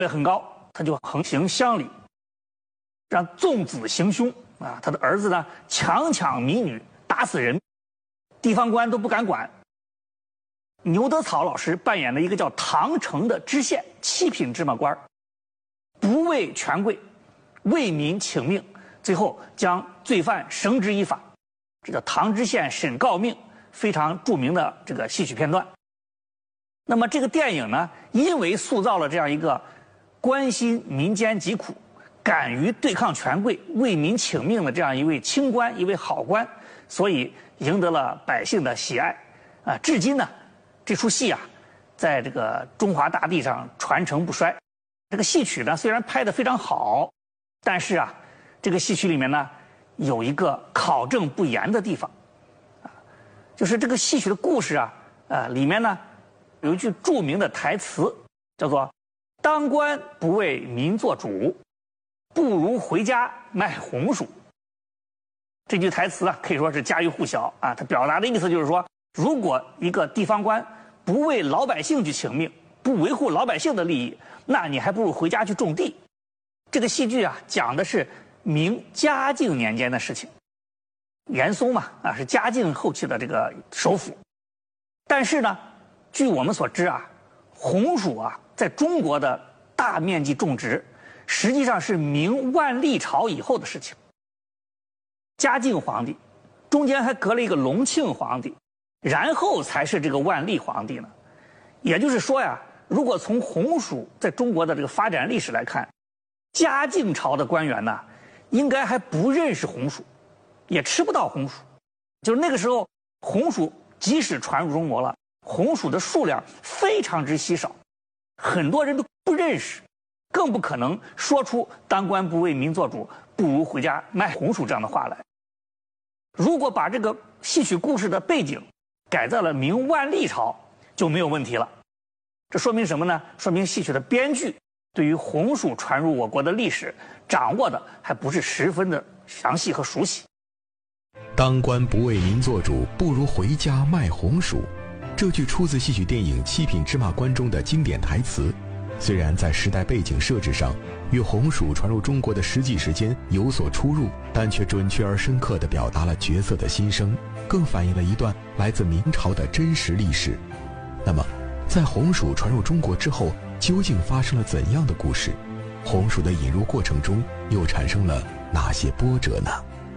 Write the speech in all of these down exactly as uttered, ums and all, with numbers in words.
位很高，他就横行乡里，让纵子行凶啊，他的儿子呢强抢民女，打死人，地方官都不敢管。牛德草老师扮演了一个叫唐城的知县，七品芝麻官，不畏权贵，为民请命，最后将罪犯绳之以法。这叫唐知县审诰命，非常著名的这个戏曲片段。那么这个电影呢，因为塑造了这样一个关心民间疾苦、敢于对抗权贵、为民请命的这样一位清官、一位好官，所以赢得了百姓的喜爱。啊，至今呢，这出戏啊，在这个中华大地上传承不衰。这个戏曲呢，虽然拍得非常好，但是啊，这个戏曲里面呢，有一个考证不严的地方，啊，就是这个戏曲的故事啊，呃，里面呢有一句著名的台词，叫做“当官不为民做主，不如回家卖红薯”。这句台词啊，可以说是家喻户晓啊。它表达的意思就是说，如果一个地方官不为老百姓去请命，不维护老百姓的利益，那你还不如回家去种地。这个戏剧啊，讲的是明嘉靖年间的事情。严嵩嘛，啊，是嘉靖后期的这个首辅。但是呢，据我们所知啊，红薯啊，在中国的大面积种植，实际上是明万历朝以后的事情。嘉靖皇帝，中间还隔了一个隆庆皇帝，然后才是这个万历皇帝呢。也就是说呀，如果从红薯在中国的这个发展历史来看，嘉靖朝的官员呢，应该还不认识红薯，也吃不到红薯。就是那个时候，红薯即使传入中国了，红薯的数量非常之稀少，很多人都不认识，更不可能说出“当官不为民做主，不如回家卖红薯”这样的话来。如果把这个戏曲故事的背景改在了明万历朝，就没有问题了。这说明什么呢？说明戏曲的编剧对于红薯传入我国的历史掌握的还不是十分的详细和熟悉。 当官不为民做主，不如回家卖红薯。这句出自戏曲电影《七品芝麻官》中的经典台词，虽然在时代背景设置上与红薯传入中国的实际时间有所出入，但却准确而深刻地表达了角色的心声，更反映了一段来自明朝的真实历史。那么，在红薯传入中国之后，究竟发生了怎样的故事？红薯的引入过程中又产生了哪些波折呢？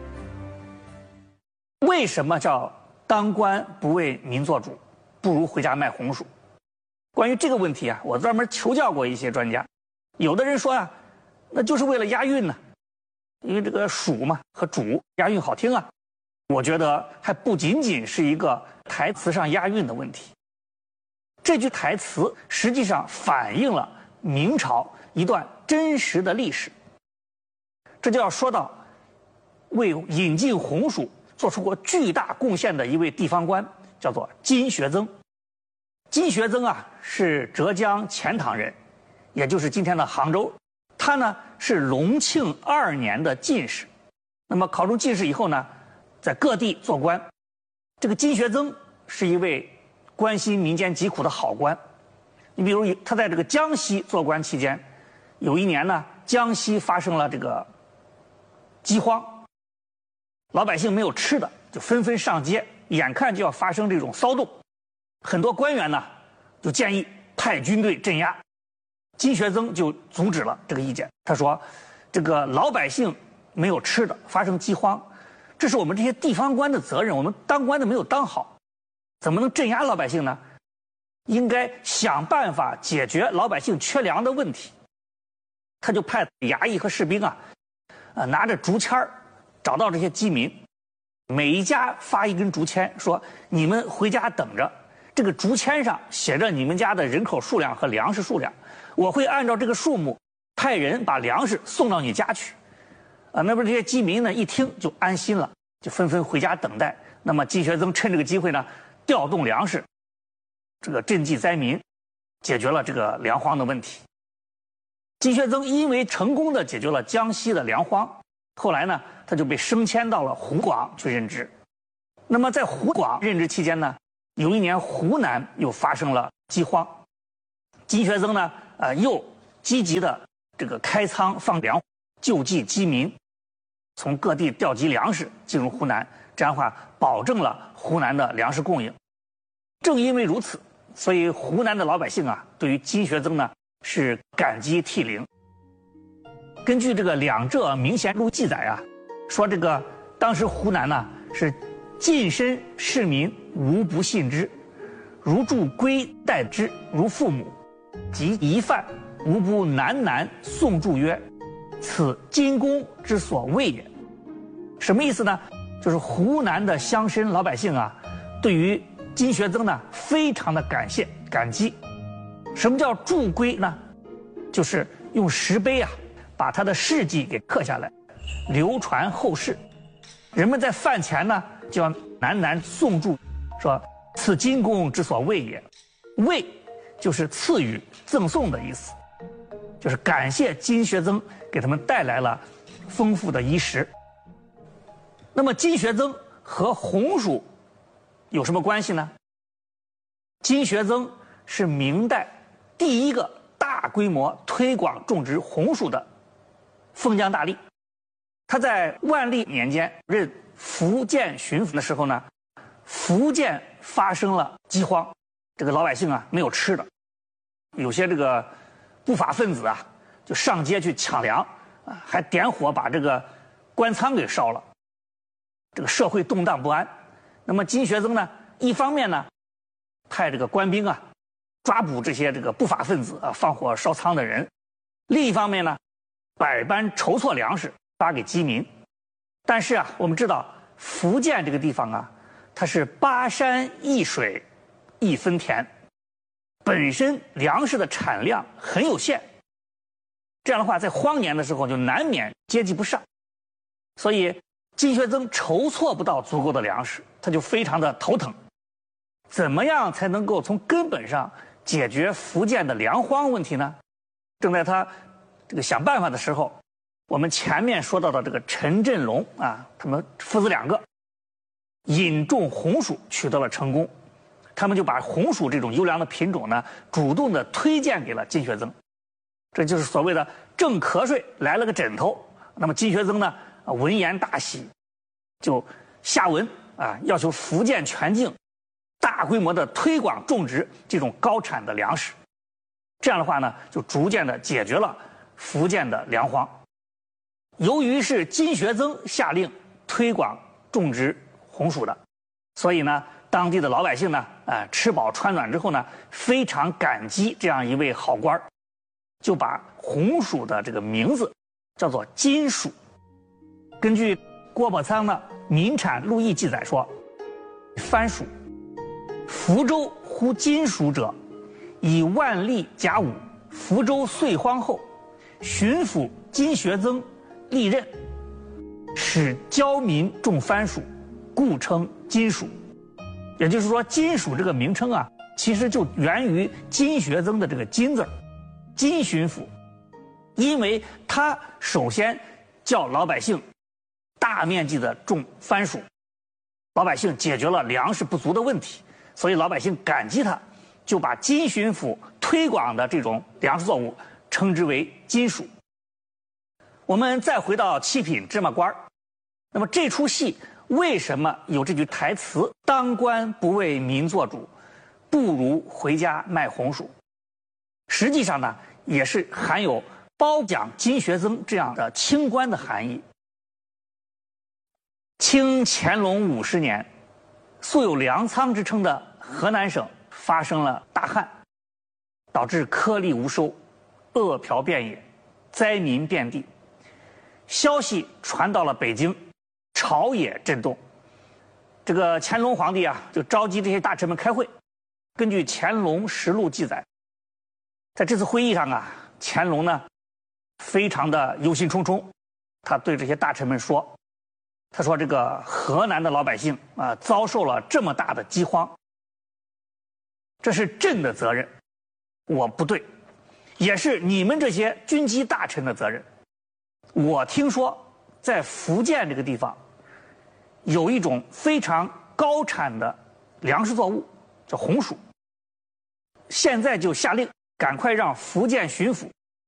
为什么叫当官不为民做主，不如回家卖红薯？关于这个问题啊，我专门求教过一些专家。有的人说啊，那就是为了押韵呢，因为这个薯嘛和主押韵好听啊。我觉得还不仅仅是一个台词上押韵的问题。这句台词实际上反映了明朝一段真实的历史。这就要说到为引进红薯做出过巨大贡献的一位地方官，叫做金学增。金学增啊，是浙江钱塘人，也就是今天的杭州。他呢是隆庆二年的进士，那么考中进士以后呢，在各地做官。这个金学增是一位关心民间疾苦的好官。你比如他在这个江西做官期间，有一年呢，江西发生了这个饥荒，老百姓没有吃的，就纷纷上街，眼看就要发生这种骚动。很多官员呢就建议派军队镇压，金学增就阻止了这个意见。他说，这个老百姓没有吃的，发生饥荒，这是我们这些地方官的责任，我们当官的没有当好，怎么能镇压老百姓呢？应该想办法解决老百姓缺粮的问题。他就派衙役和士兵啊，呃，拿着竹签儿找到这些饥民，每一家发一根竹签，说你们回家等着，这个竹签上写着你们家的人口数量和粮食数量，我会按照这个数目派人把粮食送到你家去。啊，那么这些饥民呢一听就安心了，就纷纷回家等待。那么金学增趁这个机会呢，调动粮食，这个赈济灾民，解决了这个粮荒的问题。金学增因为成功的解决了江西的粮荒，后来呢，他就被升迁到了湖广去任职。那么在湖广任职期间呢，有一年湖南又发生了饥荒，金学增呢，呃，又积极的这个开仓放粮，救济饥民，从各地调集粮食进入湖南，这样的话保证了湖南的粮食供应。正因为如此，所以湖南的老百姓啊，对于金学增呢是感激涕零。根据这个《两浙明贤录》记载啊，说这个当时湖南呢是近身市民无不信之，如助归待之如父母，及疑犯无不喃喃诵祝曰：“此金公之所谓也。”什么意思呢？就是湖南的乡绅老百姓啊，对于金学增呢非常的感谢感激。什么叫祝归呢？就是用石碑啊把他的事迹给刻下来，流传后世。人们在饭前呢就要喃喃诵祝，说此金公之所谓也。谓就是赐予赠送的意思，就是感谢金学增给他们带来了丰富的衣食。那么金学增和红薯有什么关系呢？金学增是明代第一个大规模推广种植红薯的封疆大吏。他在万历年间任福建巡抚的时候呢，福建发生了饥荒，这个老百姓啊没有吃的，有些这个不法分子啊就上街去抢粮啊，还点火把这个官仓给烧了，这个社会动荡不安。那么金学增呢，一方面呢派这个官兵啊抓捕这些这个不法分子啊放火烧仓的人，另一方面呢百般筹措粮食发给饥民。但是啊，我们知道福建这个地方啊，它是巴山一水一分田，本身粮食的产量很有限，这样的话在荒年的时候就难免接济不上，所以金学增筹措不到足够的粮食，他就非常的头疼。怎么样才能够从根本上解决福建的粮荒问题呢？正在他这个想办法的时候，我们前面说到的这个陈振龙啊，他们父子两个引种红薯取得了成功，他们就把红薯这种优良的品种呢，主动的推荐给了金学增，这就是所谓的正瞌睡来了个枕头。那么金学增呢，闻言大喜，就下文啊，要求福建全境大规模的推广种植这种高产的粮食。这样的话呢，就逐渐的解决了福建的粮荒。由于是金学增下令推广种植红薯的，所以呢，当地的老百姓呢，啊、呃，吃饱穿暖之后呢，非常感激这样一位好官，就把红薯的这个名字叫做金薯。根据郭伯仓的《民产录议》记载说，番薯，福州呼金薯者，以万历甲午福州岁荒后，巡抚金学增历任，使教民种番薯，故称金薯。也就是说，金薯这个名称啊，其实就源于金学增的这个金字儿，金巡抚，因为他首先叫老百姓大面积的种番薯，老百姓解决了粮食不足的问题，所以老百姓感激他，就把金巡抚推广的这种粮食作物称之为金薯。我们再回到七品芝麻官，那么这出戏为什么有这句台词“当官不为民做主，不如回家卖红薯”？实际上呢，也是含有褒奖金学增这样的清官的含义。清乾隆五十年，素有粮仓之称的河南省发生了大旱，导致颗粒无收，饿殍遍野，灾民遍地。消息传到了北京，朝野震动。这个乾隆皇帝啊，就召集这些大臣们开会。根据《乾隆实录》记载，在这次会议上啊，乾隆呢非常的忧心忡忡，他对这些大臣们说：“他说这个河南的老百姓啊，遭受了这么大的饥荒，这是朕的责任，我不对，也是你们这些军机大臣的责任。我听说在福建这个地方有一种非常高产的粮食作物，叫红薯。现在就下令，赶快让福建巡抚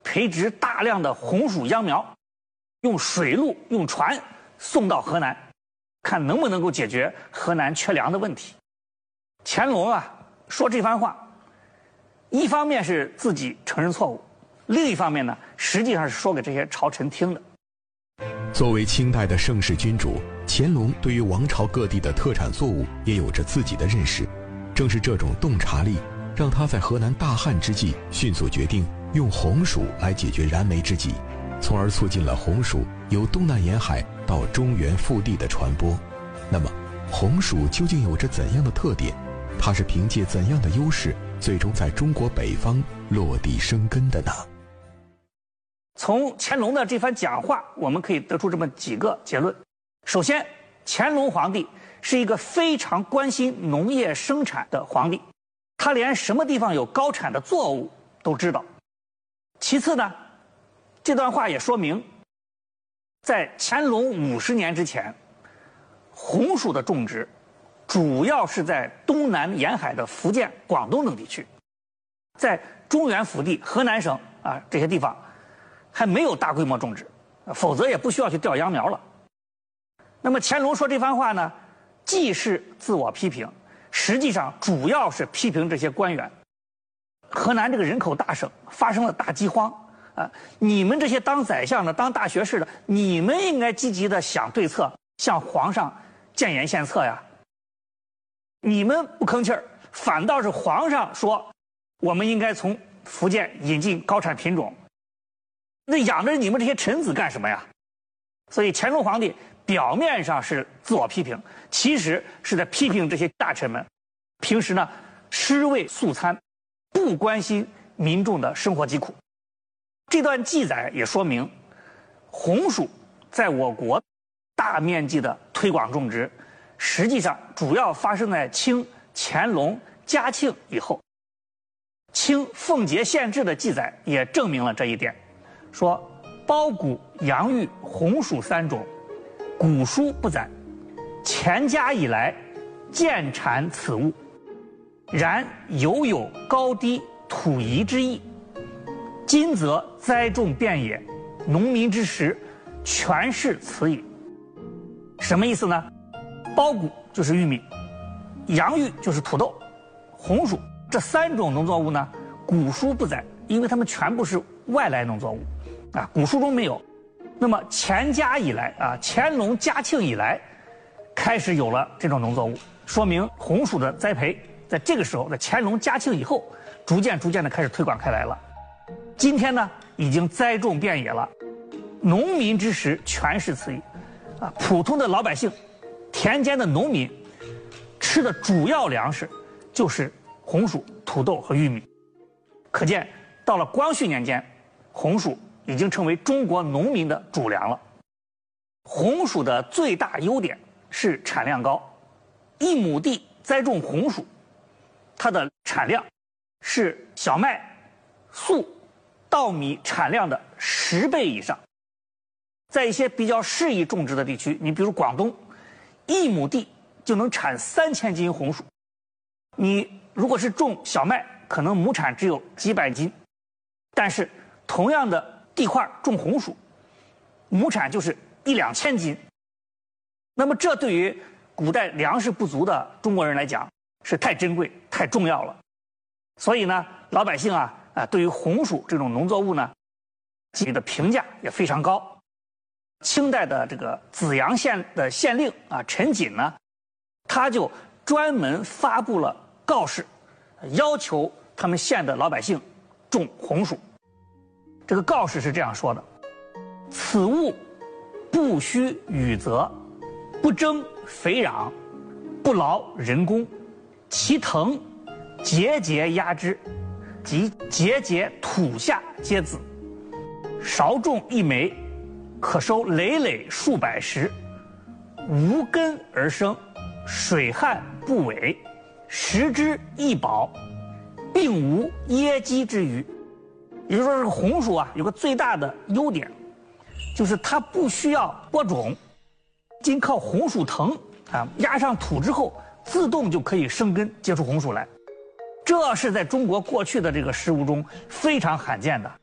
培植大量的红薯秧苗，用水路、用船送到河南，看能不能够解决河南缺粮的问题。乾隆啊说这番话，一方面是自己承认错误，另一方面呢，实际上是说给这些朝臣听的。 作为清代的盛世君主，乾隆对于王朝各地的特产作物也有着自己的认识。正是这种洞察力，让他在河南大旱之际迅速决定用红薯来解决燃眉之急，从而促进了红薯由东南沿海到中原腹地的传播。那么，红薯究竟有着怎样的特点？它是凭借怎样的优势，最终在中国北方落地生根的呢？ 从乾隆的这番讲话，我们可以得出这么几个结论。首先，乾隆皇帝是一个非常关心农业生产的皇帝，他连什么地方有高产的作物都知道。其次呢，这段话也说明，在乾隆五十年之前，红薯的种植主要是在东南沿海的福建、广东等地区，在中原腹地、河南省啊这些地方还没有大规模种植，否则也不需要去调秧苗了。那么乾隆说这番话呢，既是自我批评，实际上主要是批评这些官员。河南这个人口大省发生了大饥荒啊，你们这些当宰相的、当大学士的，你们应该积极的想对策，向皇上建言献策呀。你们不吭气儿，反倒是皇上说我们应该从福建引进高产品种，那养着你们这些臣子干什么呀？所以乾隆皇帝表面上是自我批评，其实是在批评这些大臣们，平时呢尸位素餐，不关心民众的生活疾苦。这段记载也说明，红薯在我国大面积的推广种植，实际上主要发生在清、乾隆、嘉庆以后。清奉节县志的记载也证明了这一点，说包谷、洋芋、红薯三种，古书不载，乾嘉以来见产此物，然犹有高低土宜之意。今则栽种遍野，农民之食全是此矣。什么意思呢？包谷就是玉米，洋芋就是土豆，红薯这三种农作物呢，古书不载，因为它们全部是外来农作物，啊，古书中没有。那么乾嘉以来啊，乾隆、嘉庆以来，开始有了这种农作物，说明红薯的栽培在这个时候，在乾隆、嘉庆以后，逐渐逐渐的开始推广开来了。今天呢，已经栽种遍野了，农民之食全是此矣，啊，普通的老百姓，田间的农民，吃的主要粮食就是红薯、土豆和玉米。可见，到了光绪年间，红薯已经成为中国农民的主粮了。红薯的最大优点是产量高，一亩地栽种红薯，它的产量是小麦、粟、稻米产量的十倍以上。在一些比较适宜种植的地区，你比如广东，一亩地就能产三千斤红薯。你如果是种小麦，可能亩产只有几百斤，但是同样的地块种红薯，亩产就是一两千斤。那么这对于古代粮食不足的中国人来讲是太珍贵、太重要了。所以呢，老百姓啊啊，对于红薯这种农作物呢，给予的评价也非常高。清代的这个紫阳县的县令啊陈锦呢，他就专门发布了告示，要求他们县的老百姓种红薯。这个告示是这样说的：此物不需雨泽，不征肥壤，不劳人工，其藤节节压之，即节节土下皆子。少种一枚，可收累累数百石，无根而生，水旱不违，食之易饱，并无噎饥之虞。也就是说，这个红薯啊，有个最大的优点，就是它不需要播种，仅靠红薯藤啊压上土之后，自动就可以生根结出红薯来。这是在中国过去的这个食物中非常罕见的。